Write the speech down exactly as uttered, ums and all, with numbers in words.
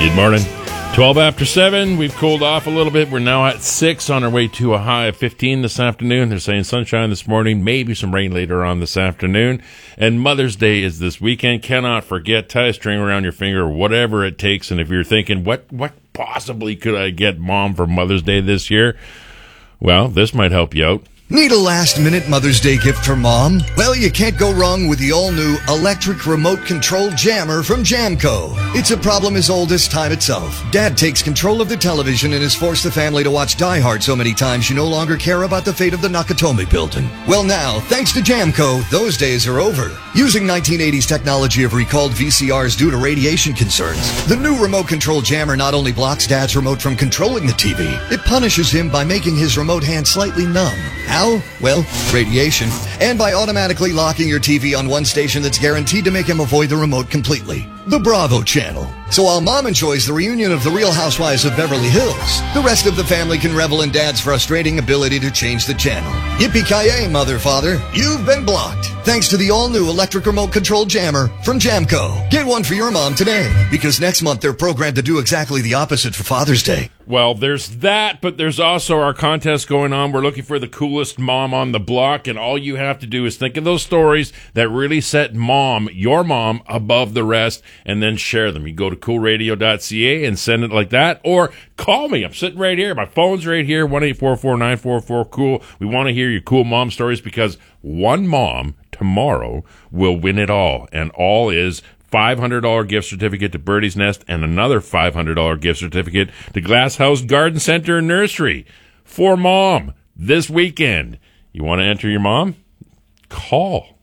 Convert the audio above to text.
Good morning. twelve after seven. We've cooled off a little bit. We're now at six, on our way to a high of fifteen this afternoon. They're saying sunshine this morning, maybe some rain later on this afternoon. And Mother's Day is this weekend. Cannot forget. Tie a string around your finger, whatever it takes. And if you're thinking, what, what possibly could I get Mom for Mother's Day this year? Well, this might help you out. Need a last-minute Mother's Day gift for Mom? Well, you can't go wrong with the all-new electric remote-controlled jammer from Jamco. It's a problem as old as time itself. Dad takes control of the television and has forced the family to watch Die Hard so many times you no longer care about the fate of the Nakatomi building. Well, now, thanks to Jamco, those days are over. Using nineteen eighties technology of recalled V C Rs due to radiation concerns, the new remote-controlled jammer not only blocks Dad's remote from controlling the T V, it punishes him by making his remote hand slightly numb. How? Well, radiation. And by automatically locking your T V on one station that's guaranteed to make him avoid the remote completely. The Bravo channel. So while Mom enjoys the reunion of the Real Housewives of Beverly Hills, the rest of the family can revel in Dad's frustrating ability to change the channel. Yippee-ki-yay, Mother, Father. You've been blocked. Thanks to the all-new electric remote-controlled jammer from Jamco. Get one for your mom today, because next month they're programmed to do exactly the opposite for Father's Day. Well, there's that, but there's also our contest going on. We're looking for the coolest mom on the block, and all you have to do is think of those stories that really set mom, your mom, above the rest, and then share them. You go to cool radio dot c a and send it like that, or call me. I'm sitting right here. My phone's right here, one eight four four, nine four four, cool. We want to hear your cool mom stories, because one mom tomorrow will win it all, and all is five hundred dollars gift certificate to Birdie's Nest and another five hundred dollars gift certificate to Glass House Garden Center and Nursery for Mom this weekend. You want to enter your mom? Call